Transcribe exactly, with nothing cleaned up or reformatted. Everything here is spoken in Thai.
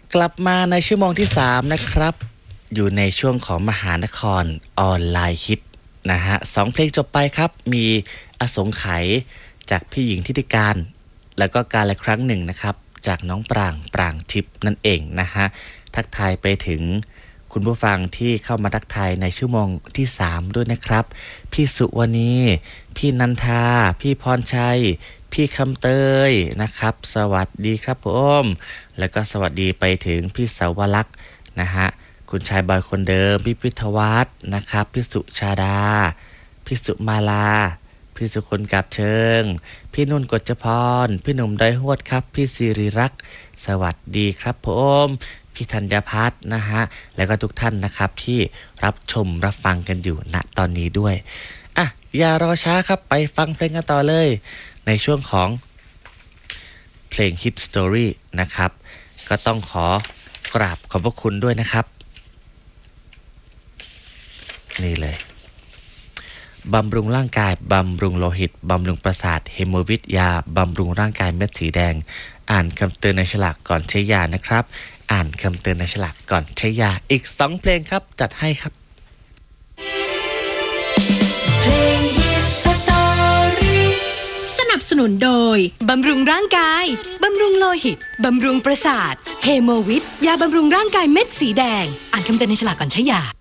กลับมาในชั่วโมงที่สามนะครับอยู่ในช่วงของมหานครออนไลน์ฮิตนะฮะสองเพลงจบไปครับมีอสงไขยจากพี่หญิงทิติการแล้วก็การละครั้งหนึ่งนะครับจากน้องปรางปรางทิพย์นั่นเองนะฮะทักทายไปถึงคุณผู้ฟังที่เข้ามาทักทายในชั่วโมงที่สามด้วยนะครับพี่สุวรรณีพี่นันทาพี่พรชัยพี่คำเตยนะครับสวัสดีครับผมแล้วก็สวัสดีไปถึงพี่สาวลักษณ์นะฮะคุณชายบอยคนเดิมพี่พิทวัฒน์นะครับพี่สุชาดาพี่สุมาลาพี่สุคนกับเชิงพี่นุ่นกฎจพรพี่หนุ่มดอยหวดครับพี่สิริรักษ์สวัสดีครับผมพี่ธัญพัฒน์นะฮะแล้วก็ทุกท่านนะครับที่รับชมรับฟังกันอยู่ณตอนนี้ด้วยอ่ะอย่ารอช้าครับไปฟังเพลงกันต่อเลยในช่วงของเพลง Hit Story นะครับก็ต้องขอกราบขอบพระคุณด้วยนะครับนี่เลยบำรุงร่างกายบำรุงโลหิตบำรุงประสาทเฮโมวิทยาบำรุงร่างกายเม็ดสีแดงอ่านคำเตือนในฉลากก่อนใช้ยานะครับอ่านคำเตือนในฉลากก่อนใช้ยาอีกสองเพลงครับจัดให้ครับเพลง Hit Story สนับสนุนโดยบำรุงร่างกายบำรุงโลหิตบำรุงประสาทเฮโมวิทยาบำรุงร่างกายเม็ดสีแดงอ่านคำเตือนในฉลากก่อนใช้ยา